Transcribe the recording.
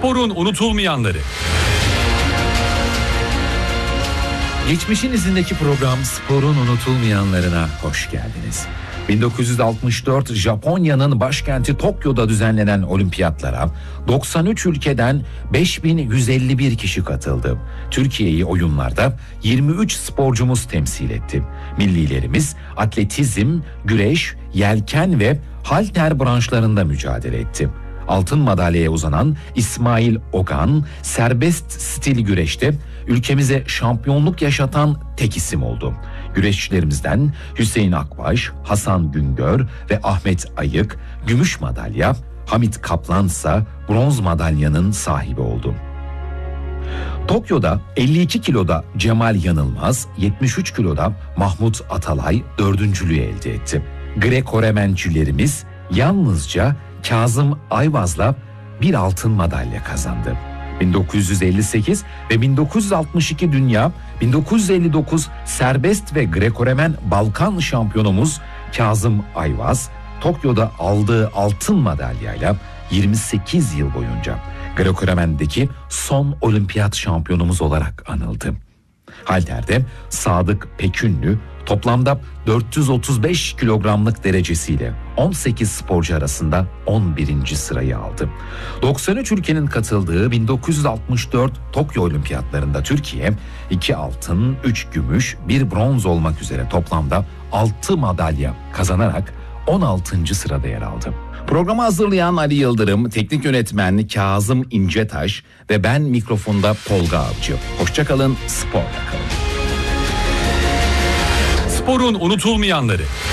Sporun unutulmayanları. Geçmişin izindeki program Sporun unutulmayanlarına hoş geldiniz. 1964 Japonya'nın başkenti Tokyo'da düzenlenen olimpiyatlara 93 ülkeden 5151 kişi katıldı. Türkiye'yi oyunlarda 23 sporcumuz temsil etti. Millilerimiz atletizm, güreş, yelken ve halter branşlarında mücadele etti. Altın madalyaya uzanan İsmail Ogan serbest stil güreşte ülkemize şampiyonluk yaşatan tek isim oldu. Güreşçilerimizden Hüseyin Akbaş, Hasan Güngör ve Ahmet Ayık gümüş madalya, Hamit Kaplan ise bronz madalyanın sahibi oldu. Tokyo'da 52 kiloda Cemal Yanılmaz, 73 kiloda Mahmut Atalay dördüncülüğü elde etti. Greko-Remencilerimiz yalnızca Kazım Ayvaz'la bir altın madalya kazandı. 1958 ve 1962 dünya, 1959 serbest ve Greko-Remen Balkan şampiyonumuz Kazım Ayvaz, Tokyo'da aldığı altın madalyayla 28 yıl boyunca Greko-Remen'deki son olimpiyat şampiyonumuz olarak anıldı. Halter'de Sadık Pekünlü toplamda 435 kilogramlık derecesiyle 18 sporcu arasında 11. sırayı aldı. 93 ülkenin katıldığı 1964 Tokyo Olimpiyatlarında Türkiye 2 altın, 3 gümüş, 1 bronz olmak üzere toplamda 6 madalya kazanarak 16. sırada yer aldı. Programı hazırlayan Ali Yıldırım, teknik yönetmen Kazım İncetaş ve ben mikrofonda Tolga Avcı. Hoşça kalın, sporla kalın. Sporun unutulmayanları.